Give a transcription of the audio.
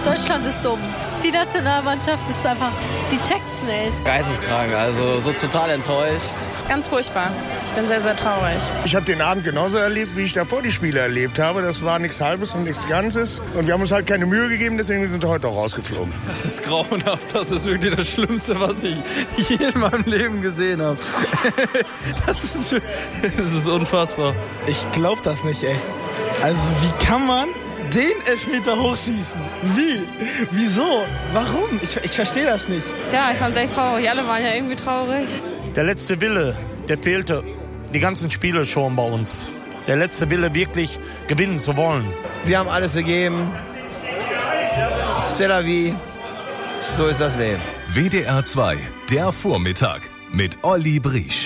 Deutschland ist dumm. Die Nationalmannschaft ist einfach, die checkt's nicht. Geisteskrank, also so total enttäuscht. Ganz furchtbar. Ich bin sehr, sehr traurig. Ich habe den Abend genauso erlebt, wie ich davor die Spiele erlebt habe. Das war nichts Halbes und nichts Ganzes. Und wir haben uns halt keine Mühe gegeben, deswegen sind wir heute auch rausgeflogen. Das ist grauenhaft. Das ist wirklich das Schlimmste, was ich je in meinem Leben gesehen habe. Das ist unfassbar. Ich glaub das nicht, ey. Also wie kann man den Elfmeter hochschießen? Wie? Wieso? Warum? Ich verstehe das nicht. Ja, ich fand es echt traurig. Alle waren ja irgendwie traurig. Der letzte Wille, der fehlte die ganzen Spiele schon bei uns. Der letzte Wille, wirklich gewinnen zu wollen. Wir haben alles gegeben. C'est la vie. So ist das Leben. WDR 2, der Vormittag mit Olli Briesch.